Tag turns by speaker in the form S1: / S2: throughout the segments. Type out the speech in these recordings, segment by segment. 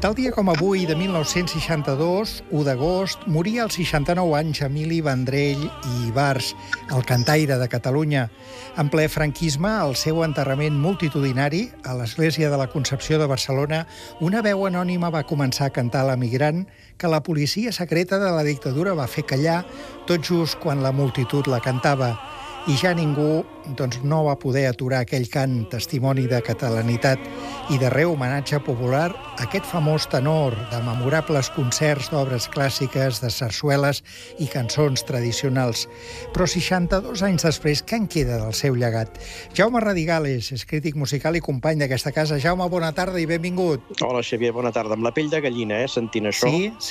S1: Tal dia com avui, de 1962, 1 d'agost, moria als 69 anys Emili Vendrell i Ibars, el cantaire de Catalunya. En ple franquisme, al seu enterrament multitudinari, a l'Església de la Concepció de Barcelona, una veu anònima va començar a cantar l'Emigrant que la policia secreta de la dictadura va fer callar tot just quan la multitud la cantava. I ja ningú no va poder aturar aquell cant, testimoni de catalanitat i darrer homenatge popular a aquest famós tenor de memorables concerts d'obres clàssiques, de sarsueles i cançons tradicionals. Però 62 anys després, què en queda del seu llegat? Jaume Radigales és crític musical i company d'aquesta casa. Jaume, bona tarda i benvingut.
S2: Hola, Xavier, bona tarda. Amb la pell de gallina, sentint això.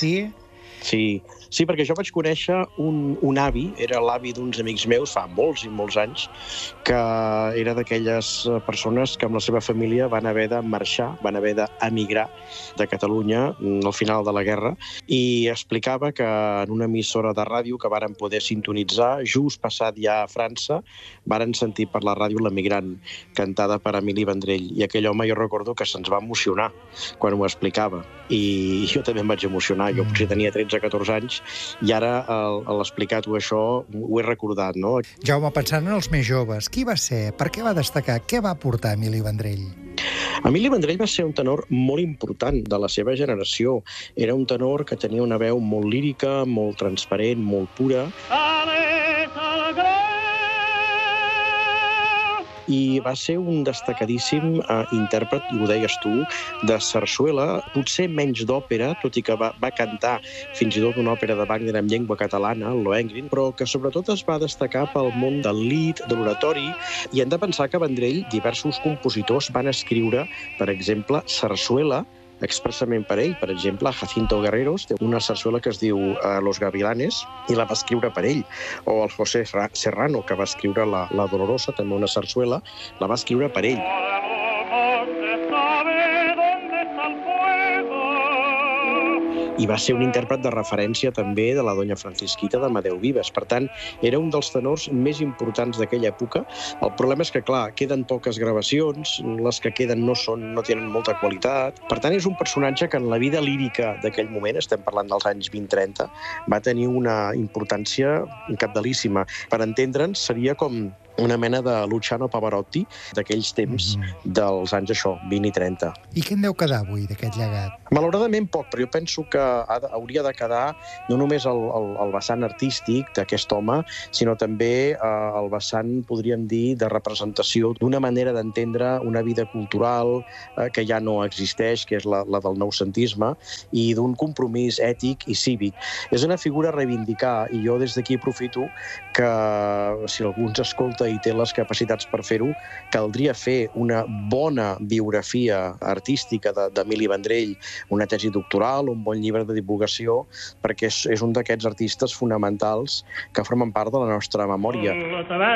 S2: Sí, perquè jo vaig conèixer un avi, era l'avi d'uns amics meus fa molts i molts anys, que era d'aquelles persones que amb la seva família van haver de marxar, van haver d'emigrar de Catalunya al final de la guerra, i explicava que en una emissora de ràdio que varen poder sintonitzar, just passat ja a França, varen sentir per la ràdio l'Emigrant, cantada per Emili Vendrell, i aquell home jo recordo que se'ns va emocionar quan ho explicava, i jo també em vaig emocionar, jo potser tenia 13-14 anys, i ara, a l'explicar-ho això, ho he recordat, no?
S1: Jaume, pensant en els més joves, qui va ser? Per què va destacar? Què va aportar Emili Vendrell?
S2: Emili Vendrell va ser un tenor molt important de la seva generació. Era un tenor que tenia una veu molt lírica, molt transparent, molt pura. I va ser un destacadíssim intèrpret, i ho deies tu, de sarsuela, potser menys d'òpera, tot i que va cantar fins i tot una òpera de Wagner en llengua catalana, el Lohengrin, però que sobretot es va destacar pel món del lied, de l'oratori, i hem de pensar que Vendrell, diversos compositors van escriure, per exemple, sarsuela, expressament per ell. Per exemple, Jacinto Guerreros té una sarsuela que es diu Los Gavilanes i la va escriure per ell. O el José Serrano, que va escriure la Dolorosa, també una sarsuela, la va escriure per ell. I va ser un intèrpret de referència també de la Doña Francisquita d'Amadeu Vives. Per tant, era un dels tenors més importants d'aquella època. El problema és que, clar, queden poques gravacions, les que queden no tenen molta qualitat. Per tant, és un personatge que en la vida lírica d'aquell moment, estem parlant dels anys 20-30, va tenir una importància capdalíssima. Per entendre'ns, seria com una mena de Luciano Pavarotti d'aquells temps dels anys 20 i 30.
S1: I què en deu quedar avui d'aquest llegat?
S2: Malauradament poc, però jo penso que hauria de quedar no només el vessant artístic d'aquest home, sinó també el vessant, podríem dir, de representació d'una manera d'entendre una vida cultural que ja no existeix, que és la del noucentisme, i d'un compromís ètic i cívic. És una figura a reivindicar, i jo des d'aquí aprofito que, si algú ens escolta i té les capacitats per fer-ho, caldria fer una bona biografia artística d'Emili Vendrell, una tesi doctoral, un bon llibre de divulgació, perquè és un d'aquests artistes fonamentals que formen part de la nostra memòria.